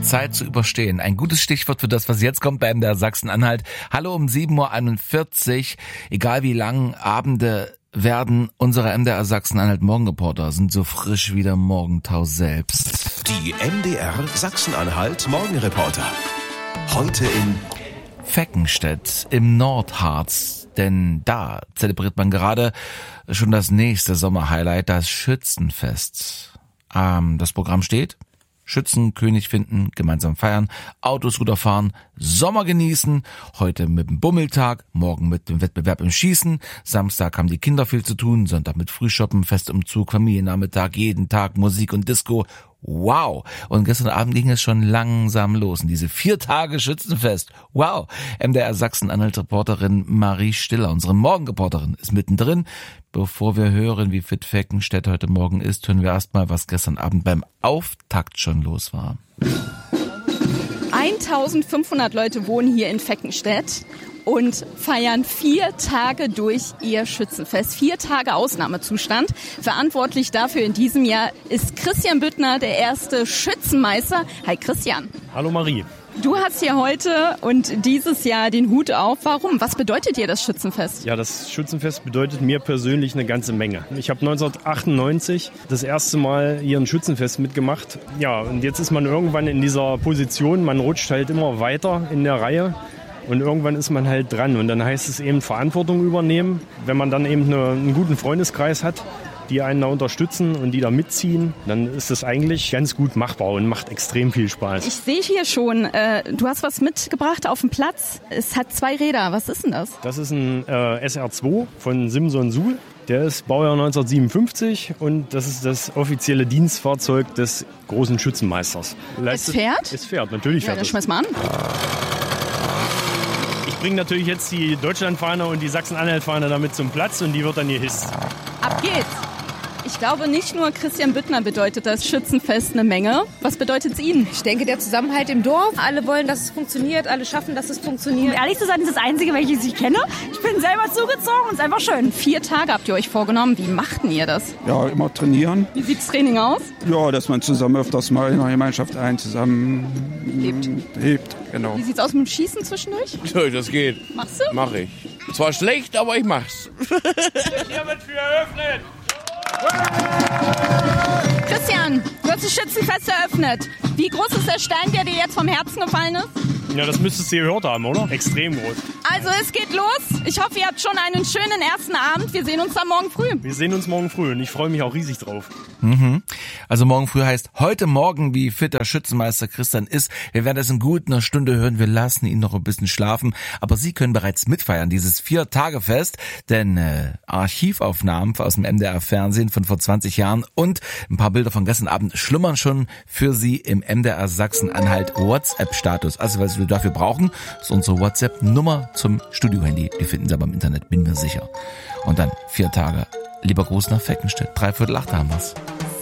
Zeit zu überstehen. Ein gutes Stichwort für das, was jetzt kommt bei MDR Sachsen-Anhalt. Hallo um 7:41 Uhr. Egal wie lang Abende werden, unsere MDR Sachsen-Anhalt Morgenreporter sind so frisch wie der Morgentau selbst. Die MDR Sachsen-Anhalt Morgenreporter. Heute in Feckenstedt im Nordharz. Denn da zelebriert man gerade schon das nächste Sommerhighlight, das Schützenfest. Das Programm steht: Schützenkönig finden, gemeinsam feiern, Autoscooter fahren, Sommer genießen, heute mit dem Bummeltag, morgen mit dem Wettbewerb im Schießen, Samstag haben die Kinder viel zu tun, Sonntag mit Frühshoppen, Festumzug, Familiennachmittag, jeden Tag Musik und Disco. Wow! Und gestern Abend ging es schon langsam los. Und diese 4 Tage Schützenfest. Wow! MDR Sachsen-Anhalt-Reporterin Marie Stiller, unsere Morgenreporterin, ist mittendrin. Bevor wir hören, wie fit Feckenstedt heute Morgen ist, hören wir erstmal, was gestern Abend beim Auftakt schon los war. 1500 Leute wohnen hier in Feckenstedt und feiern 4 Tage durch ihr Schützenfest. 4 Tage Ausnahmezustand. Verantwortlich dafür in diesem Jahr ist Christian Büttner, der erste Schützenmeister. Hi Christian. Hallo Marie. Du hast hier heute und dieses Jahr den Hut auf. Warum? Was bedeutet dir das Schützenfest? Ja, das Schützenfest bedeutet mir persönlich eine ganze Menge. Ich habe 1998 das erste Mal hier ein Schützenfest mitgemacht. Ja, und jetzt ist man irgendwann in dieser Position, man rutscht halt immer weiter in der Reihe. Und irgendwann ist man halt dran und dann heißt es eben Verantwortung übernehmen. Wenn man dann eben einen guten Freundeskreis hat, die einen da unterstützen und die da mitziehen, dann ist das eigentlich ganz gut machbar und macht extrem viel Spaß. Ich sehe hier schon, du hast was mitgebracht auf dem Platz. Es hat 2 Räder. Was ist denn das? Das ist ein SR2 von Simson Suhl. Der ist Baujahr 1957 und das ist das offizielle Dienstfahrzeug des großen Schützenmeisters. Es fährt? Es fährt, natürlich Ja, fährt dann es. schmeiß mal an. Ich bringe natürlich jetzt die Deutschlandfahne und die Sachsen-Anhalt-Fahne damit zum Platz und die wird dann gehisst. Ab geht's. Ich glaube, nicht nur Christian Büttner bedeutet das Schützenfest eine Menge. Was bedeutet es Ihnen? Ich denke, der Zusammenhalt im Dorf. Alle wollen, dass es funktioniert. Alle schaffen, dass es funktioniert. Um ehrlich zu sein, ist das Einzige, welches ich kenne. Ich bin selber zugezogen und es ist einfach schön. 4 Tage habt ihr euch vorgenommen. Wie machten ihr das? Ja, immer trainieren. Wie sieht das Training aus? Ja, dass man zusammen öfters mal in einer Gemeinschaft zusammen hebt. Genau. Wie sieht's aus mit dem Schießen zwischendurch? Ja, das geht. Machst du? Mach ich. Zwar schlecht, aber ich mach's. Hier wird für eröffnet. Christian, du hast das Schützenfest eröffnet. Wie groß ist der Stein, der dir jetzt vom Herzen gefallen ist? Ja, das müsstest du gehört haben, oder? Extrem groß. Also es geht los. Ich hoffe, ihr habt schon einen schönen ersten Abend. Wir sehen uns dann morgen früh. Wir sehen uns morgen früh und ich freue mich auch riesig drauf. Also morgen früh heißt heute Morgen, wie fit der Schützenmeister Christian ist. Wir werden das in gut einer Stunde hören. Wir lassen ihn noch ein bisschen schlafen. Aber Sie können bereits mitfeiern, dieses 4-Tage-Fest. Denn Archivaufnahmen aus dem MDR-Fernsehen von vor 20 Jahren und ein paar Bilder von gestern Abend schlummern schon für Sie im MDR Sachsen-Anhalt WhatsApp-Status. Also was wir dafür brauchen, ist unsere WhatsApp-Nummer zum Studiohandy. Die finden Sie aber im Internet, bin mir sicher. Und dann 4 Tage. Lieber Gruß nach Feckenstedt. 7:45 haben wir's.